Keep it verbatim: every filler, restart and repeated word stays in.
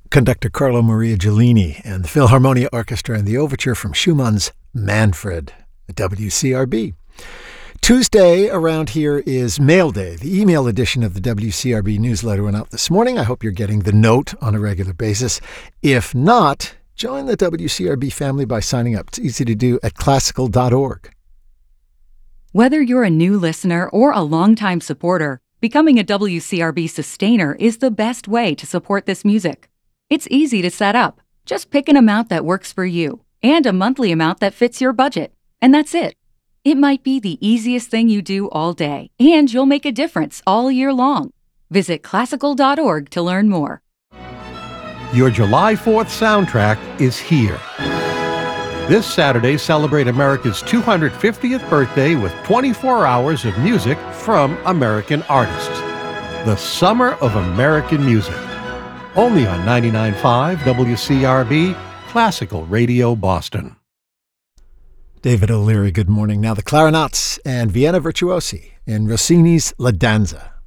Conductor Carlo Maria Giulini and the Philharmonia Orchestra and the overture from Schumann's Manfred at W C R B. Tuesday around here is Mail Day. The email edition of the W C R B newsletter went out this morning. I hope you're getting the note on a regular basis. If not, join the W C R B family by signing up. It's easy to do at classical dot org. Whether you're a new listener or a longtime supporter, becoming a W C R B sustainer is the best way to support this music. It's easy to set up. Just pick an amount that works for you and a monthly amount that fits your budget. And that's it. It might be the easiest thing you do all day, and you'll make a difference all year long. Visit classical dot org to learn more. Your July fourth soundtrack is here. This Saturday, celebrate America's two hundred fiftieth birthday with twenty-four hours of music from American artists. The Summer of American Music. Only on ninety-nine point five W C R B, Classical Radio Boston. David O'Leary, good morning. Now the clarinets and Vienna Virtuosi in Rossini's La Danza.